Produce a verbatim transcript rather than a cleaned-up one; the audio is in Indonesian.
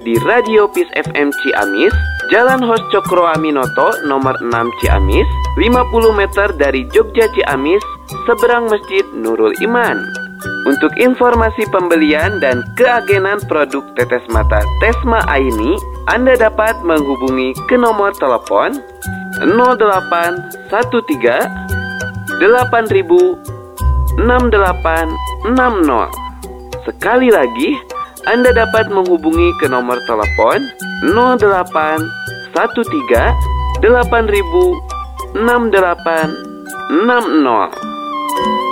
di Radio Peace F M Ciamis, Jalan Hos Cokro Aminoto nomor enam Ciamis, lima puluh meter dari Jogja Ciamis, seberang Masjid Nurul Iman. Untuk informasi pembelian dan keagenan produk tetes mata Tesma Aini, Anda dapat menghubungi ke nomor telepon nol delapan satu tiga delapan ribu enam delapan enam nol. Sekali lagi, Anda dapat menghubungi ke nomor telepon nol delapan satu tiga delapan ribu enam delapan enam nol.